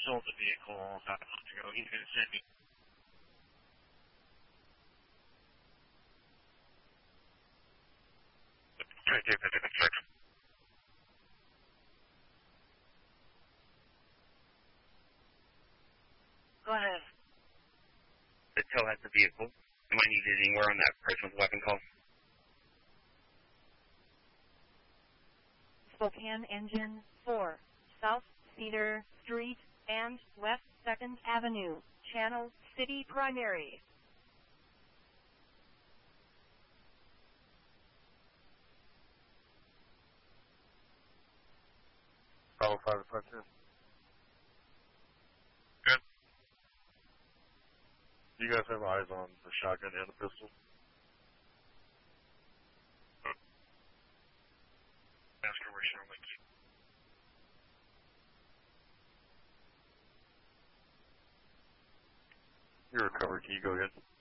sold the vehicle about a month ago. He's going to send me. Try to take that in a check. Go ahead. The tow has the vehicle. Am I needed anywhere on that person with weapon call? Spokane Engine 4, South Cedar Street and West 2nd Avenue, Channel City Primary. Bravo 5 to 5 2. Good. Do you guys have eyes on the shotgun and the pistol? Ask her where she links. You're recovered. Can you go again?